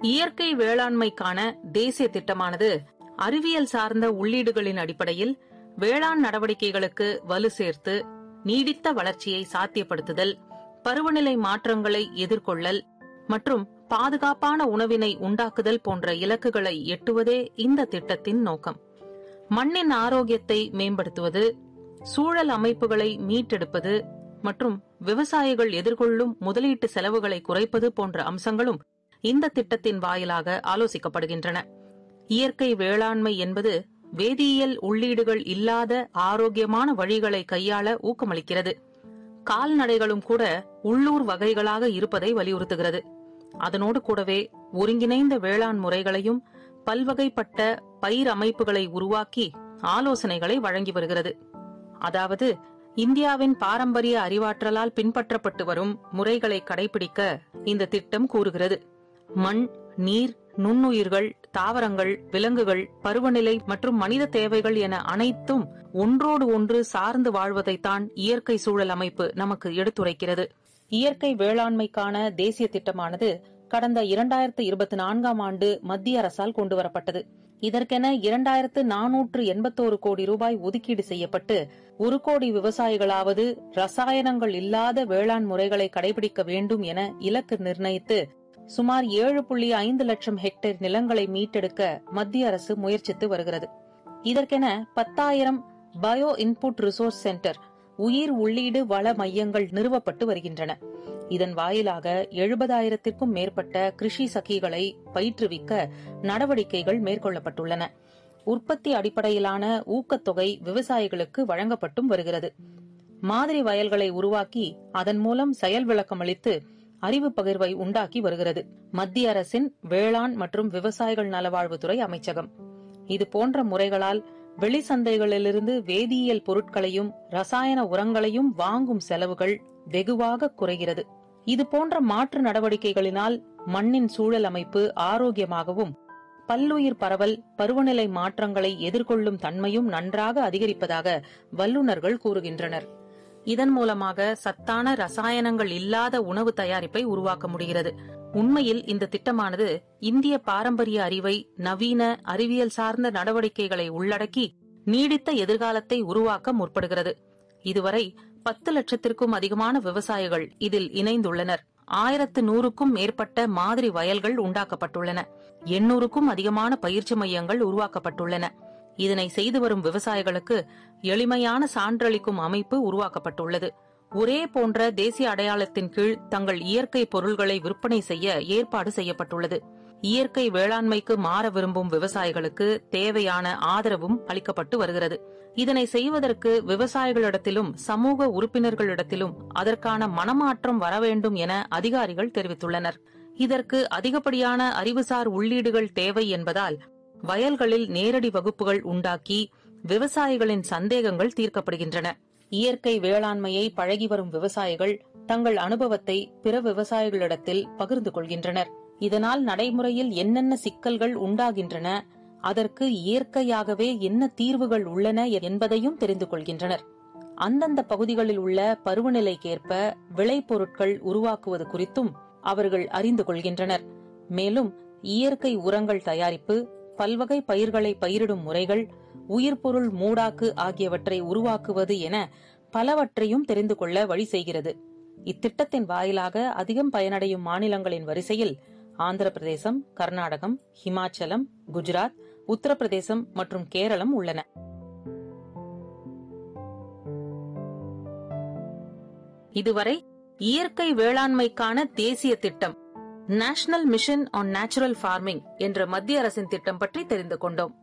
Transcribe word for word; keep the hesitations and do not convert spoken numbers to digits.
இயற்கை வேளாண்மைக்கான தேசிய திட்டமானது அறிவியல் சார்ந்த உள்ளீடுகளின் அடிப்படையில் வேளாண் நடவடிக்கைகளுக்கு வலு சேர்த்து நீடித்த வளர்ச்சியை சாத்தியப்படுத்துதல், பருவநிலை மாற்றங்களை எதிர்கொள்ளல் மற்றும் பாதுகாப்பான உணவினை உண்டாக்குதல் போன்ற இலக்குகளை எட்டுவதே இந்த திட்டத்தின் நோக்கம். மண்ணின் ஆரோக்கியத்தை மேம்படுத்துவது, சூழல் அமைப்புகளை மீட்டெடுப்பது மற்றும் விவசாயிகள் எதிர்கொள்ளும் முதலீட்டு செலவுகளை குறைப்பது போன்ற அம்சங்களும் இந்த திட்டத்தின் வாயிலாக ஆலோசிக்கப்படுகின்றன. இயற்கை வேளாண்மை என்பது வேதியியல் உள்ளீடுகள் இல்லாத ஆரோக்கியமான வழிகளை கையாள ஊக்கமளிக்கிறது. கால்நடைகளும் கூட உள்ளூர் வகைகளாக இருப்பதை வலியுறுத்துகிறது. அதனோடு கூடவே ஒருங்கிணைந்த வேளாண் முறைகளையும் பல்வகைப்பட்ட பயிர் அமைப்புகளை உருவாக்கி ஆலோசனைகளை வழங்கி வருகிறது. அதாவது இந்தியாவின் பாரம்பரிய அறிவாற்றலால் பின்பற்றப்பட்டு வரும் முறைகளை கடைபிடிக்க இந்த திட்டம் கூறுகிறது. மண், நீர், நுண்ணுயிர்கள், தாவரங்கள், விலங்குகள், பருவநிலை மற்றும் மனித தேவைகள் என அனைத்தும் ஒன்றோடு ஒன்று சார்ந்து வாழ்வதைத்தான் இயற்கை சூழல் அமைப்பு நமக்கு எடுத்துரைக்கிறது. இயற்கை வேளாண்மைக்கான தேசிய திட்டமானது கடந்த இரண்டாயிரத்து இருபத்தி நான்காம் ஆண்டு மத்திய அரசால் கொண்டுவரப்பட்டது. இதற்கென இரண்டாயிரத்து நானூற்று எண்பத்தோரு கோடி ரூபாய் ஒதுக்கீடு செய்யப்பட்டு ஒரு கோடி விவசாயிகளாவது ரசாயனங்கள் இல்லாத வேளாண் முறைகளை கடைபிடிக்க வேண்டும் என இலக்கு நிர்ணயித்து சுமார் ஏழு புள்ளி ஐந்து லட்சம் ஹெக்டேர் நிலங்களை மீட்டெடுக்க மத்திய அரசு முயற்சித்து வருகிறது. இதற்கென பத்தாயிரம் பயோ இன்புட் ரிசோர்ஸ் சென்டர் உயிர் உள்ளீடு வள மையங்கள் நிறுவப்பட்டு வருகின்றன. இதன் வாயிலாக எழுபதாயிரத்திற்கும் மேற்பட்ட கிருஷி சகிகளை பயிற்றுவிக்க நடவடிக்கைகள் மேற்கொள்ளப்பட்டுள்ளன. உற்பத்தி அடிப்படையிலான ஊக்கத்தொகை விவசாயிகளுக்கு வழங்கப்பட்டும் வருகிறது. மாதிரி வயல்களை உருவாக்கி அதன் மூலம் செயல் விளக்கம் அளித்து அறிவு பகிர்வை உண்டாக்கி வருகிறது மத்திய அரசின் வேளாண் மற்றும் விவசாயிகள் நலவாழ்வுத்துறை அமைச்சகம். இது போன்ற முறைகளால் வெளிச்சந்தைகளிலிருந்து வேதியியல் பொருட்களையும் ரசாயன உரங்களையும் வாங்கும் செலவுகள் வெகுவாக குறைகிறது. இது போன்ற மாற்று நடவடிக்கைகளினால் மண்ணின் சூழல் அமைப்பு ஆரோக்கியமாகவும் பல்லுயிர் பரவல், பருவநிலை மாற்றங்களை எதிர்கொள்ளும் தன்மையும் நன்றாக அதிகரிப்பதாக வல்லுநர்கள் கூறுகின்றனர். இதன் மூலமாக சத்தான ரசாயனங்கள் இல்லாத உணவு தயாரிப்பை உருவாக்க முடிகிறது. உண்மையில் இந்த திட்டமானது இந்திய பாரம்பரிய அறிவை நவீன அறிவியல் சார்ந்த நடவடிக்கைகளை உள்ளடக்கி நீடித்த எதிர்காலத்தை உருவாக்க முற்படுகிறது. இதுவரை பத்து லட்சத்திற்கும் அதிகமான விவசாயிகள் இதில் இணைந்துள்ளனர். ஆயிரத்து நூறுக்கும் மேற்பட்ட மாதிரி வயல்கள் உண்டாக்கப்பட்டுள்ளன. எண்ணூறுக்கும் அதிகமான பயிற்சி மையங்கள் உருவாக்கப்பட்டுள்ளன. இதனை செய்து வரும் விவசாயிகளுக்கு எளிமையான சான்றளிக்கும் அமைப்பு உருவாக்கப்பட்டுள்ளது. ஒரே போன்ற தேசிய அடையாளத்தின் கீழ் தங்கள் இயற்கை பொருள்களை விற்பனை செய்ய ஏற்பாடு செய்யப்பட்டுள்ளது. இயற்கை வேளாண்மைக்கு மாற விரும்பும் விவசாயிகளுக்கு தேவையான ஆதரவும் அளிக்கப்பட்டு வருகிறது. இதனை செய்வதற்கு விவசாயிகளிடத்திலும் சமூக உறுப்பினர்களிடத்திலும் அதற்கான மனமாற்றம் வர வேண்டும் என அதிகாரிகள் தெரிவித்துள்ளனர். இதற்கு அதிகப்படியான அறிவுசார் உள்ளீடுகள் தேவை என்பதால் வயல்களில் நேரடி வகுப்புகள் உண்டாக்கி விவசாயிகளின் சந்தேகங்கள் தீர்க்கப்படுகின்றன. இயற்கை வேளாண்மையை பழகி வரும் விவசாயிகள் தங்கள் அனுபவத்தை பிற விவசாயிகளிடத்தில் பகிர்ந்து கொள்கின்றனர். இதனால் நடைமுறையில் என்னென்ன சிக்கல்கள் உண்டாகின்றன, அதற்கு இயற்கையாகவே என்ன தீர்வுகள் உள்ளன என்பதையும் தெரிந்து கொள்கின்றனர். அந்தந்த பகுதிகளில் உள்ள பருவநிலைக்கேற்ப விளைபொருட்கள் உருவாக்குவது குறித்தும் அவர்கள் அறிந்து கொள்கின்றனர். மேலும் இயற்கை உரங்கள் தயாரிப்பு, பல்வகை பயிர்களை பயிரிடும் முறைகள், உயிர்பொருள் மூடாக்கு ஆகியவற்றை உருவாக்குவது என பலவற்றையும் தெரிந்து கொள்ள வழி செய்கிறது. இத்திட்டத்தின் வாயிலாக அதிகம் பயனடையும் மாநிலங்களின் வரிசையில் ஆந்திர பிரதேசம், கர்நாடகம், ஹிமாச்சலம், குஜராத், உத்தரப்பிரதேசம் மற்றும் கேரளம் உள்ளன. இதுவரை இயற்கை வேளாண்மைக்கான தேசிய திட்டம் national mission on natural farming என்ற மத்திய அரசின் திட்டம் பற்றி தெரிந்து கொண்டோம்.